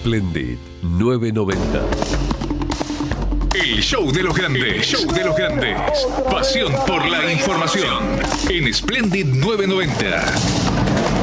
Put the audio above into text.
Splendid 990. El show de los grandes. El show de los grandes. Pasión por la información. En Splendid 990.